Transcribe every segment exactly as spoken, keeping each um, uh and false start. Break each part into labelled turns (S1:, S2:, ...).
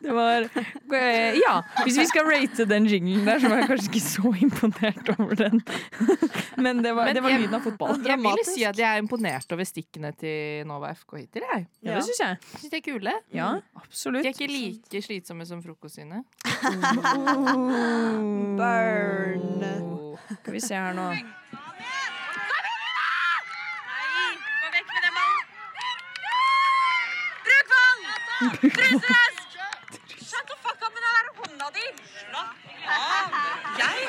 S1: Det var, ja, hvis vi skal rate den jinglen der, så var jeg kanskje ikke så imponert over den. Men det var,
S2: Men
S1: det var
S2: jeg-
S1: lyden av fotball.
S2: Jeg vil si at jeg er imponert over stikkene til Nova F K hittil, jeg.
S1: Ja, det synes jeg.
S2: Jeg synes de er kule.
S1: Ja, absolutt.
S2: De er ikke like slitsomme som frokost sine.
S3: Burn.
S2: Oh.
S1: Skal vi se her nå.
S4: Shut the fuck up med den der hånda di! Jeg?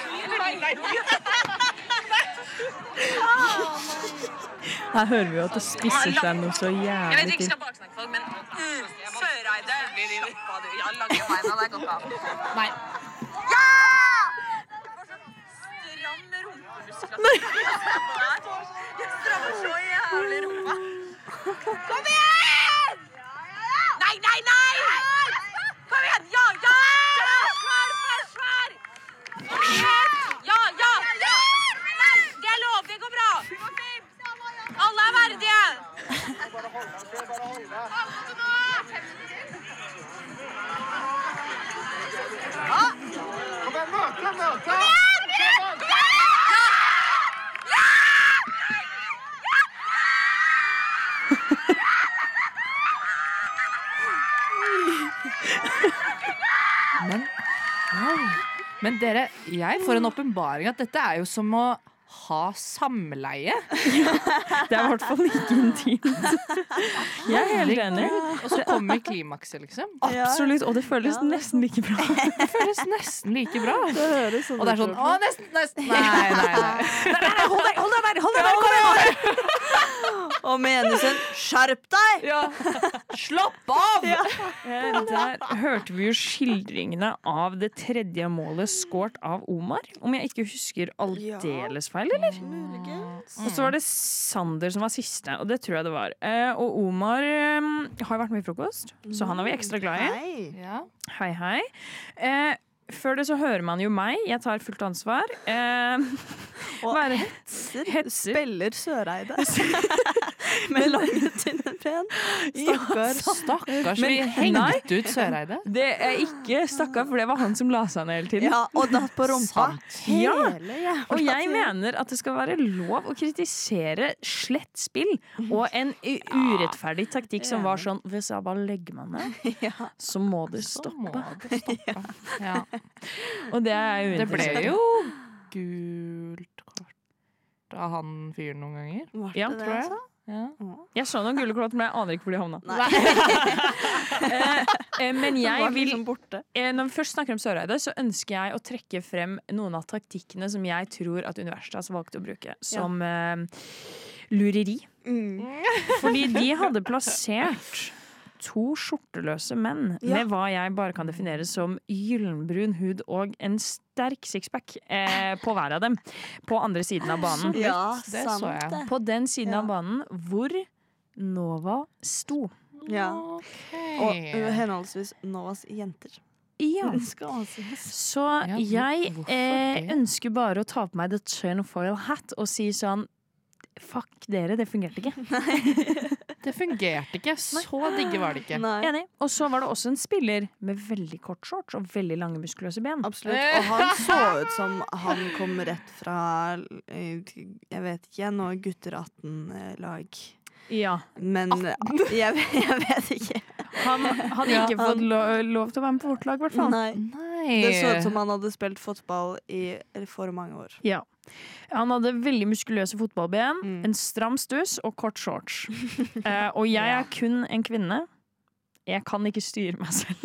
S1: Her hører vi jo at det spisser seg noe så
S4: Jeg vet
S1: jævlig
S4: ikke
S1: til.
S4: skal baksnakke folk, men mm, Søreide. Slapp av, du. Jeg lager beina, det går bra.
S2: Nei.
S4: Ja! Jeg får sånn stram rumpemuskulatur. Jeg strammer så jævlig rumpa. Kom igjen! Nei, nei, nei! Kom igjen! Ja, ja! Svær, svær, svær! Ja, ja! Nei, det er lov, det går bra. Alle er verdige.
S5: Kom igjen nå! Kom nå!
S4: Kom igjen! Kom igjen! Ja!
S2: Men, wow. Men dere, jeg får en åpenbaring at dette er jo som å ha samleie.
S1: Det er i hvert fall ikke intimt. Jeg er helt enig.
S2: Og så kommer klimakset, liksom.
S1: Absolutt, og det føles nesten like bra.
S2: Det føles nesten like bra.
S3: Det høres sånn
S2: Og det er sånn, å, nesten, nesten. Nei, nei, nei. Nei, nei, nei, hold deg, hold deg der, hold deg der, kom igjen.
S3: Og med Enusen, skjerp deg!
S2: Ja. Slapp av!
S1: Eh, Der hørte vi jo skildringene av det tredje målet skåret av Omar, om jeg ikke husker aldeles feil, eller?
S3: Muligens.
S1: Og så var det Sander som var siste, og det tror jeg det var. Eh, og Omar eh, har jo vært med i frokost, så han er vi ekstra glad i.
S3: Hei.
S2: Ja.
S1: Hei, hei. Eh, før det så hører man jo meg, jeg tar fullt ansvar. Eh,
S3: Og
S1: være-
S3: hetser,
S1: hetser.
S3: spiller Søreide. Med lange, tynne ben. Stakkar.
S2: Stakkars,
S1: Men-
S2: vi hengte ut Søreide.
S1: Det er ikke stakkar, for det var han som la seg ned hele tiden.
S3: Ja, og datt på rumpa.
S2: Sant.
S1: Ja.
S3: Hele jævla
S1: Og jeg
S3: tiden.
S1: mener at det skal være lov å kritisere slett spill og en u- urettferdig taktikk som var sånn, hvis jeg bare legger meg ned,
S3: Ja.
S1: så må det
S2: Så må
S1: stoppe.
S2: det stoppe. Ja.
S1: Og det er jo
S2: Det ble
S1: uinteressant.
S2: jo gult kort av han fyren noen ganger.
S3: Var
S1: Ja,
S3: det det
S2: tror jeg.
S3: han sa?
S2: Ja.
S1: Jeg så noen gule kort, men jeg aner ikke hvor de havna.
S3: Nei.
S1: Eh, eh, men
S3: Den
S1: jeg
S3: var
S1: vil
S3: liksom borte.
S1: eh, Når vi først snakker om Søreide, så ønsker jeg å trekke frem noen av taktikkene som jeg tror at Universitas valgte å bruke, som eh, lureri.
S3: Mm.
S1: Fordi de hadde plassert to skjorteløse menn
S3: Ja.
S1: med hva jeg bare kan definere som gyllenbrun hud og en sterk sixpack eh, på hver av dem. På andre siden av banen.
S3: Ja,
S2: Det
S3: sant
S2: så jeg.
S3: det.
S1: På den siden
S3: Ja.
S1: av banen hvor Nova sto.
S3: Ja.
S2: Ok.
S3: Og uh, henholdsvis Novas jenter.
S1: Ja.
S3: Det skal man sies.
S1: Så
S2: Ja, hvor-
S1: jeg
S2: hvorfor
S1: eh,
S2: det?
S1: ønsker bare å ta på meg the tinfoil hat og si sånn fuck dere, det fungerte ikke.
S2: Det fungerte ikke. Så digge var det ikke.
S3: Nei,
S1: Enig. Og så var det også en spiller med veldig kort shorts og veldig lange muskuløse ben.
S3: absolutt. Og han så ut som han kom rett fra eh, jeg vet ikke, noe gutter atten-lag.
S1: Ja.
S3: Men jeg, jeg vet ikke.
S1: Han hadde
S3: Ja,
S1: ikke fått
S3: han-
S1: lov, lov til å være med på vårt lag, i hvert fall.
S3: Nei.
S2: Nei.
S3: Det så ut som han hadde spilt fotball i for mange år.
S1: Ja. Han hadde veldig muskuløse fotballben,
S3: Mm.
S1: en stram stuss og kort shorts. eh, og jeg
S2: Ja.
S1: er kun en kvinne. Jeg kan ikke styre meg selv.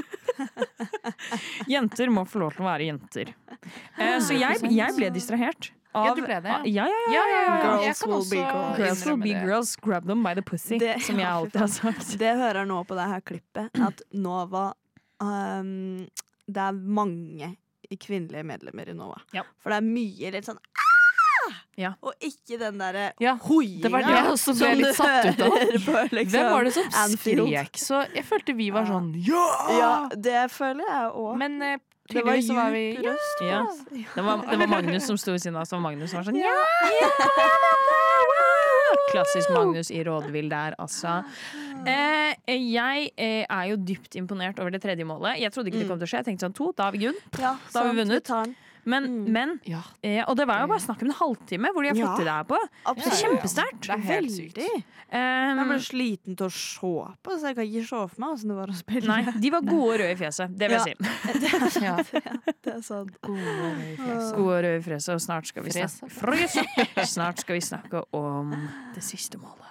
S1: Jenter må få lov til å være jenter. Eh, så jeg, jeg ble distrahert. Av,
S2: Ja, du ble det, ja.
S1: Ja, ja, ja.
S2: Ja, ja, ja.
S3: Girls
S2: Jeg kan
S3: will
S2: også
S3: be girls.
S1: Girls will
S2: innrømme
S1: be
S2: det.
S1: girls, grab them by the pussy,
S3: Det-
S1: som jeg
S3: ja, fy
S1: alltid har sagt.
S3: Det hører nå på det her klippet, at Nova um, det er mange kvinnelige medlemmer i Nova.
S1: Ja.
S3: For det er mye litt sånn ah!
S1: Ja.
S3: Og ikke den derre
S2: Ja,
S3: hoiinga
S2: det var det jeg også ble
S3: som
S2: litt
S3: du
S2: satt ut av.
S3: hører på, liksom,
S2: Hvem var det som
S3: Anfield.
S2: skrek? Så jeg følte vi var
S3: Ja.
S2: sånn ja!
S3: Ja, det føler jeg òg.
S2: Men eh,
S3: Det var
S2: tydeligvis så var vi
S3: djup røst.
S1: Ja. Det var, det var Magnus som sto ved siden av oss, og Magnus var sånn ja! Klassisk Magnus i rådvill der, altså. Eh, jeg eh, er jo dypt imponert over det tredje målet. Jeg trodde ikke det kom til å skje. Jeg tenkte sånn to, da har vi good.
S3: Ja,
S1: Da har vi
S3: sant,
S1: vunnet.
S3: tar den.
S1: Men,
S3: Mm.
S1: men
S2: Ja,
S1: eh, Og det var jo bare snakk om en halvtime hvor de har fått
S3: Ja.
S1: til det her på. Det er
S3: Absolutt.
S1: kjempesterkt.
S2: det er helt sykt.
S3: Veldig.
S1: Um,
S3: Jeg ble sliten til å se på, så jeg kan ikke se for meg hvordan det var å spille.
S1: nei, de var gode og røde i fjeset. Det vil jeg si.
S2: Ja.
S3: Det er sant.
S2: Gode røde fjes.
S1: Gode og røde i fjeset, og snart skal vi
S2: Frese.
S1: snakke Frese. Snart skal vi snakke om det siste målet.